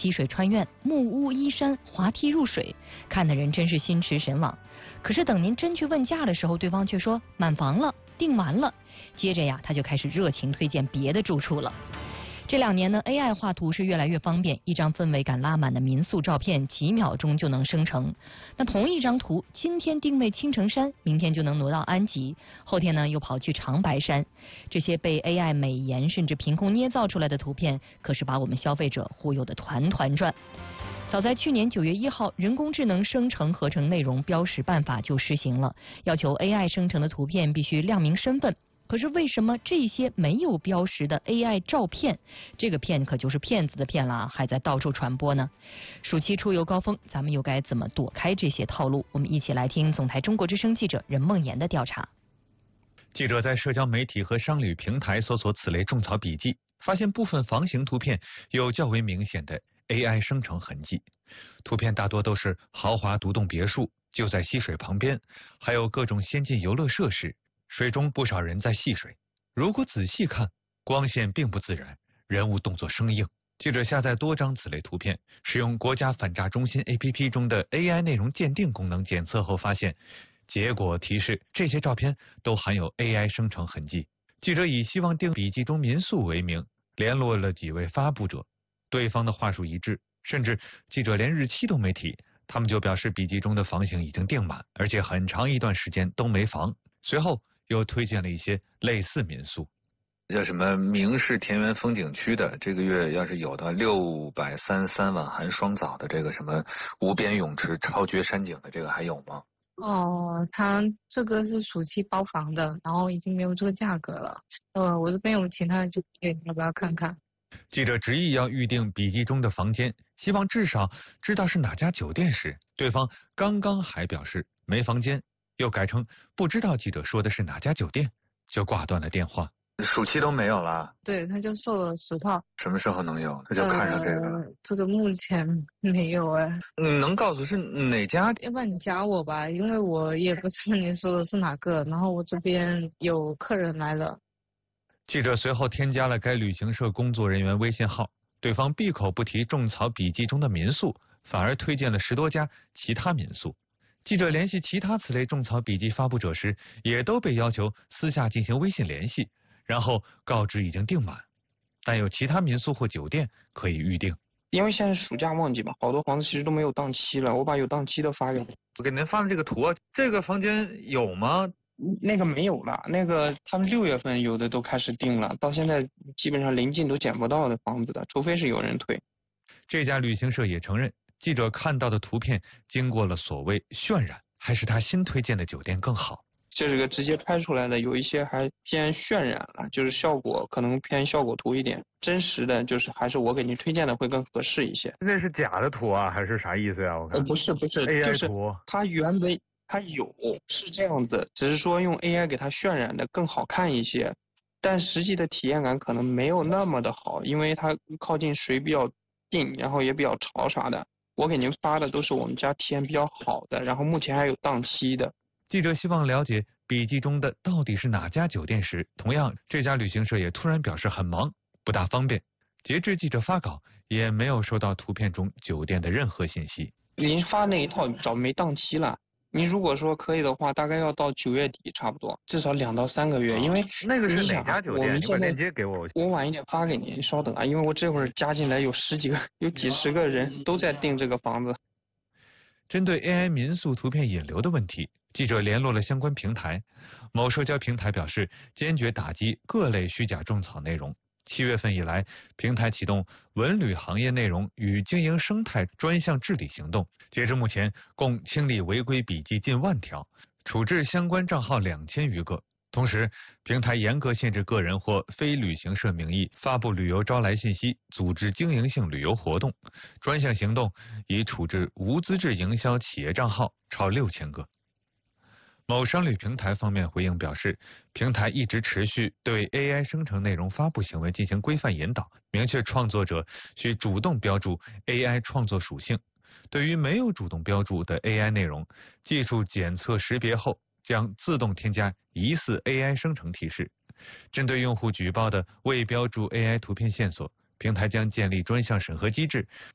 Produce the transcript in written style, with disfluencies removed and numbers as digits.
溪水穿院，木屋依山，滑梯入水，看的人真是心驰神往。可是等您真去问价的时候，对方却说满房了，订完了。接着呀，他就开始热情推荐别的住处了。这2年呢 ，AI 画图是越来越方便，一张氛围感拉满的民宿照片几秒钟就能生成。那同一张图，今天定位青城山，明天就能挪到安吉，后天呢又跑去长白山。这些被 AI 美颜甚至凭空捏造出来的图片，可是把我们消费者忽悠得团团转。早在去年9月1号，人工智能生成合成内容标识办法就施行了，要求 AI 生成的图片必须亮明身份。可是为什么这些没有标识的 AI 照片，这个骗可就是骗子的骗了，还在到处传播呢？暑期出游高峰，咱们又该怎么躲开这些套路？我们一起来听总台中国之声记者任梦妍的调查。 记者在社交媒体和商旅平台搜索此类种草笔记，发现部分房型图片有较为明显的 AI 生成痕迹。图片大多都是豪华独栋别墅，就在溪水旁边，还有各种先进游乐设施。水中不少人在戏水，如果仔细看，光线并不自然，人物动作生硬。记者下载多张此类图片，使用国家反诈中心 APP 中的 AI 内容鉴定功能检测后发现，结果提示这些照片都含有 AI 生成痕迹。记者以希望订笔记中民宿为名，联络了几位发布者，对方的话术一致，甚至记者连日期都没提，他们就表示笔记中的房型已经订满，而且很长一段时间都没房。随后又推荐了一些类似民宿， 叫什么明市田园风景区的，这个月要是有的633晚含双澡的这个什么无边泳池超绝山景的，这个还有吗？ 哦，他这个是暑期包房的，然后已经没有这个价格了。我这边有其他的酒店，要不要看看？ 记者执意要预订笔记中的房间，希望至少知道是哪家酒店时，对方刚刚还表示没房间，又改成不知道记者说的是哪家酒店，就挂断了电话。 暑期都没有了？ 对，他就售了10套。 什么时候能有？他就看上这个了。 这个目前没有哎。 能告诉是哪家？ 要不然你加我吧，因为我也不知道你说的是哪个，然后我这边有客人来了。 记者随后添加了该旅行社工作人员微信号，对方闭口不提种草笔记中的民宿，反而推荐了10多家其他民宿。记者联系其他此类种草笔记发布者时，也都被要求私下进行微信联系，然后告知已经订满，但有其他民宿或酒店可以预订。 因为现在是暑假旺季嘛，好多房子其实都没有档期了，我把有档期的发给你。 我给您发的这个图啊，这个房间有吗？ 那个没有了，那个他们6月份有的都开始订了，到现在基本上临近都捡不到的房子的，除非是有人退。 这家旅行社也承认，记者看到的图片经过了所谓渲染，还是他新推荐的酒店更好。 这个直接拍出来的有一些还偏渲染了，就是效果可能偏效果图一点，真实的就是还是我给您推荐的会更合适一些。 那是假的图啊，还是啥意思呀？我看不是 AI 图，就是它原本它有是这样子，只是说用 AI 给它渲染的更好看一些，但实际的体验感可能没有那么的好，因为它靠近水比较近，然后也比较潮啥的。我给您发的都是我们家体验比较好的，然后目前还有档期的。 记者希望了解笔记中的到底是哪家酒店时，同样这家旅行社也突然表示很忙，不大方便。截至记者发稿，也没有收到图片中酒店的任何信息。 您发那一套早没档期了，您如果说可以的话，大概要到9月底差不多，至少2到3个月。因为那个是哪家酒店？ 你把链接给我， 我晚一点发给您，稍等啊，因为我这会儿加进来有10几个，有几十个人都在订这个房子。 针对 AI 民宿图片引流的问题，记者联络了相关平台，某社交平台表示坚决打击各类虚假种草内容。7月份以来，平台启动文旅行业内容与经营生态专项治理行动，截至目前共清理违规笔记近10000条，处置相关账号2000余个。同时，平台严格限制个人或非旅行社名义发布旅游招来信息，组织经营性旅游活动。专项行动已处置无资质营销企业账号超6000个。某商旅平台方面回应表示，平台一直持续对 AI 生成内容发布行为进行规范引导，明确创作者需主动标注 AI 创作属性。对于没有主动标注的 AI 内容，技术检测识别后将自动添加疑似 AI 生成提示。针对用户举报的未标注 AI 图片线索，平台将建立专项审核机制，